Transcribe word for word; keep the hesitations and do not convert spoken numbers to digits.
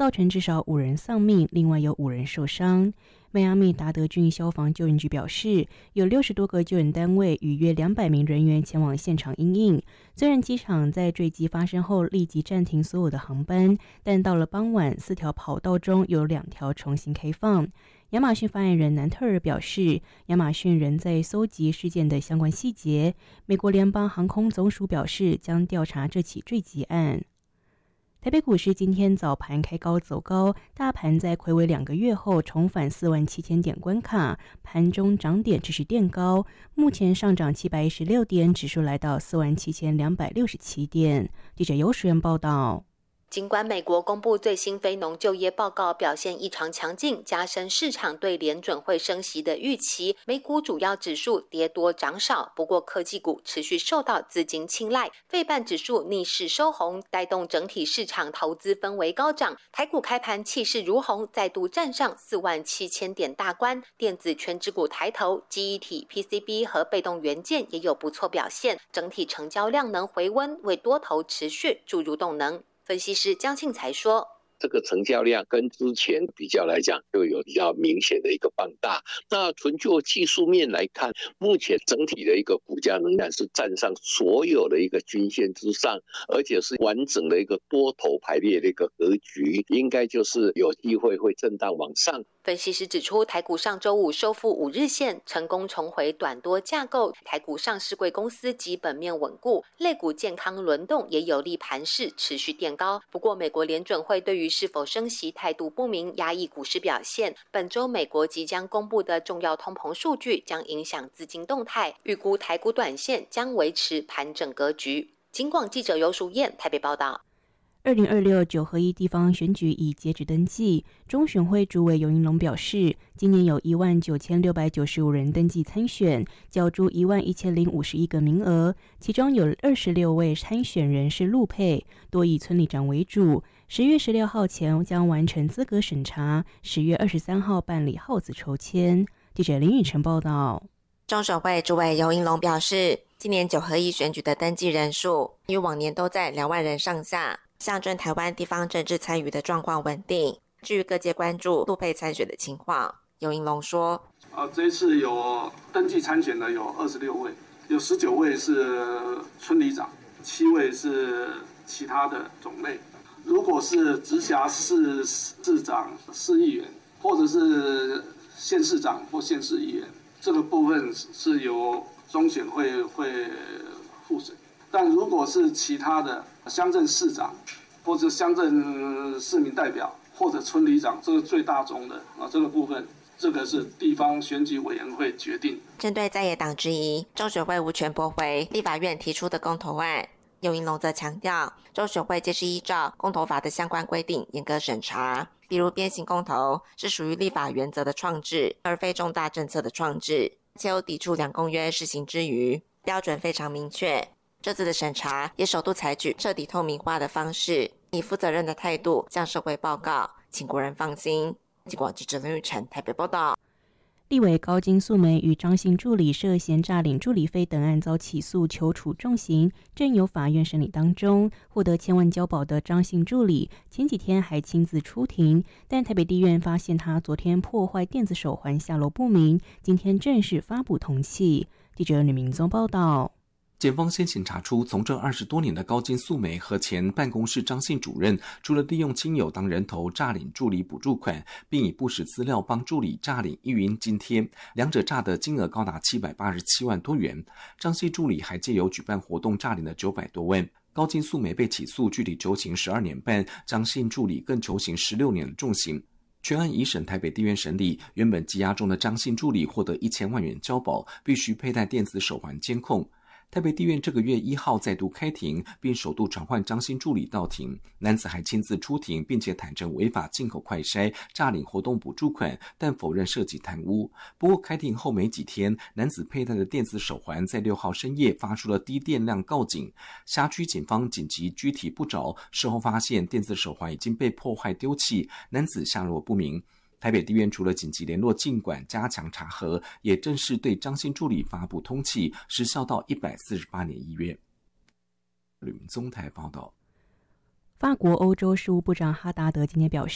造成至少五人丧命，另外有五人受伤。迈阿密达德郡消防救援局表示，有六十多个救援单位与约两百名人员前往现场因应。虽然机场在坠机发生后立即暂停所有的航班，但到了傍晚，四条跑道中有两条重新开放。亚马逊发言人南特尔表示，亚马逊仍在搜集事件的相关细节。美国联邦航空总署表示，将调查这起坠机案。台北股市今天早盘开高走高，大盘在睽违两个月后重返四万七千点关卡，盘中涨点持续垫高，目前上涨七百一十六点，指数来到四万七千两百六十七点。记者尤时源报道。 尽管美国公布最新非农就业报告表现异常强劲，加深市场对联准会升息的预期，美股主要指数跌多涨少，不过科技股持续受到资金青睐，费半指数逆势收红，带动整体市场投资氛围高涨。台股开盘气势如虹，再度站上四万七千点大关，电子全指股抬头，记忆体、P C B 和被动元件也有不错表现，整体成交量能回温，为多头持续注入动能。分析师江庆才说， 这个成交量跟之前比较来讲，就有比较明显的一个放大。那纯就技术面来看，目前整体的一个股价仍然是站上所有的一个均线之上，而且是完整的一个多头排列的一个格局，应该就是有机会会震荡往上。 分析师指出，台股上周五收复五日线，成功重回短多架构，台股上市柜公司基本面稳固，类股健康轮动，也有利盘势持续垫高。不过美国联准会对于是否升息态度不明，压抑股市表现。本周美国即将公布的重要通膨数据将影响资金动态，预估台股短线将维持盘整格局。警广记者游淑燕台北报道。 二零二六九合一地方选举已截止登记，中选会主委游盈隆表示，今年有一万九千六百九十五人登记参选，角逐一万一千零五十一个名额，其中有二十六位参选人是陆配，多以村里长为主。十月十六号前将完成资格审查，十月二十三号办理号子抽签。记者林宇晨报道。 中选会主委游盈隆表示，今年九合一选举的登记人数与往年都在两万人上下，象征台湾地方政治参与的状况稳定。至于各界关注陆配参选的情况，游盈隆说： 啊，这一次有登记参选的有二十六位，有十九位是村里长，七位是其他的种类。如果是直辖市市长、市议员，或者是县市长或县市议员，这个部分是由中选会会复审。但如果是其他的乡镇市长或者乡镇市民代表或者村里长，这个最大宗的啊，这个部分这个是地方选举委员会决定。 针对在野党质疑中选会无权驳回立法院提出的公投案，游盈隆则强调，中选会皆是依照公投法的相关规定严格审查，比如鞭刑公投是属于立法原则的创制，而非重大政策的创制，且有抵触两公约施行之余，标准非常明确。这次的审查也首度采取彻底透明化的方式，以负责任的态度向社会报告，请国人放心。警广记者林玉成台北报道。 立委高金素梅与张姓助理涉嫌诈领助理费等案遭起诉，求处重刑，正由法院审理当中。获得千万交保的张姓助理前几天还亲自出庭，但台北地院发现他昨天破坏电子手环下落不明，今天正式发布通缉。记者吕明宗报道。 检方先前查出，从政二十多年的高金素梅和前办公室张姓主任，除了利用亲友当人头诈领助理补助款，并以不实资料帮助理诈领育婴津贴，两者诈的金额高达七百八十七万多元。张姓助理还借由举办活动诈领了九百多万。高金素梅被起诉，具体求刑十二年半，张姓助理更求刑十六年的重刑。全案一审台北地院审理，原本羁押中的张姓助理获得一千万元交保，必须佩戴电子手环监控。台北地院这个月一号再度开庭，并首度传唤张姓助理到庭。男子还亲自出庭，并且坦承违法进口快筛、诈领活动补助款，但否认涉及贪污。不过开庭后没几天，男子佩戴的电子手环在六号深夜发出了低电量告警，辖区警方紧急拘提不着，事后发现电子手环已经被破坏丢弃，男子下落不明。台北地院除了紧急联络禁管加强查核，也正式对张姓助理发布通缉，时效到一百四十八年一月。吕明宗台报道。 法国欧洲事务部长哈达德今天表示，